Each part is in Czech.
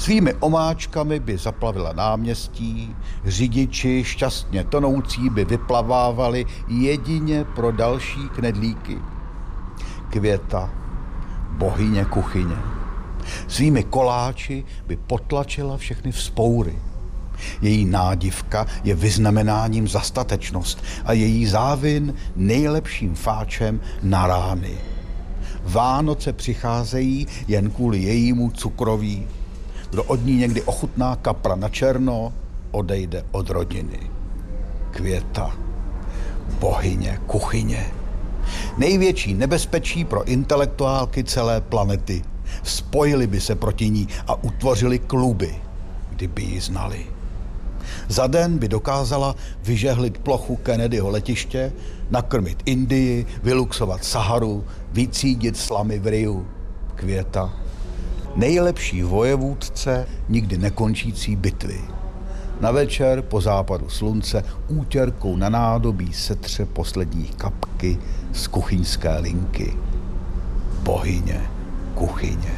Svými omáčkami by zaplavila náměstí, řidiči šťastně tonoucí by vyplavávali jedině pro další knedlíky. Květa, bohyně kuchyně, svými koláči by potlačila všechny vzpoury. Její nádivka je vyznamenáním za statečnost a její závin nejlepším fáčem na rány. Vánoce přicházejí jen kvůli jejímu cukroví. Kdo od ní někdy ochutná kapra na černo, odejde od rodiny. Květa, bohyně kuchyně. Největší nebezpečí pro intelektuálky celé planety. Spojili by se proti ní a utvořili kluby, kdyby ji znali. Za den by dokázala vyžehlit plochu Kennedyho letiště, nakrmit Indii, vyluxovat Saharu, vycídit slamy v Riu. Květa, nejlepší vojevůdce nikdy nekončící bitvy. Na večer po západu slunce útěrkou na nádobí setře poslední kapky z kuchyňské linky. Bohyně kuchyně.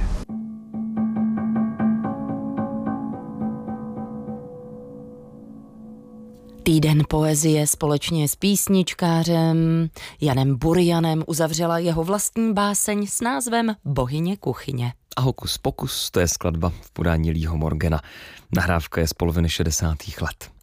Týden poezie společně s písničkářem Janem Burianem uzavřela jeho vlastní báseň s názvem Bohyně kuchyně. A Hokus pokus, to je skladba v podání Leeho Morgana. Nahrávka je z poloviny 60. let.